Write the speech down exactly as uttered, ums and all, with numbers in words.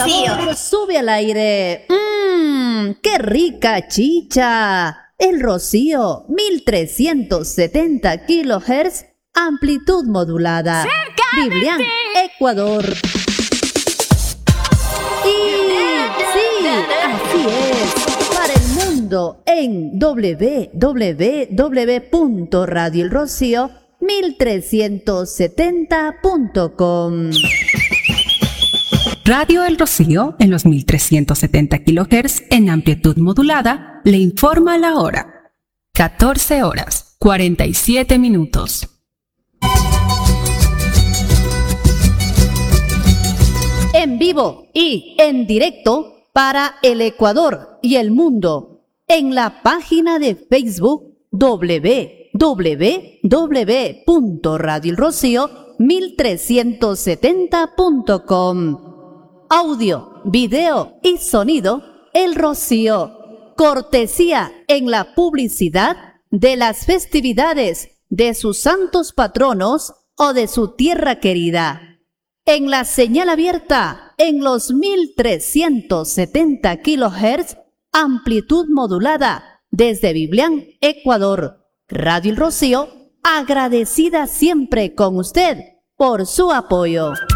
Rocío. Sabor sube al aire. Mmm, qué rica chicha. El Rocío, mil trescientos setenta kilohertz, amplitud modulada. ¡Cerca Biblián, de ti! Ecuador. Y sí, así es. Para el mundo en doble u doble u doble u punto radio el rocío mil trescientos setenta punto com. Radio El Rocío, en los mil trescientos setenta kilohertz en amplitud modulada, le informa la hora. catorce horas, cuarenta y siete minutos. En vivo y en directo para el Ecuador y el mundo en la página de Facebook doble u doble u doble u punto radio el rocío mil trescientos setenta punto com. Audio, video y sonido El Rocío. Cortesía en la publicidad de las festividades de sus santos patronos o de su tierra querida. En la señal abierta en los mil trescientos setenta kilohertz, amplitud modulada desde Biblián, Ecuador. Radio El Rocío, agradecida siempre con usted por su apoyo.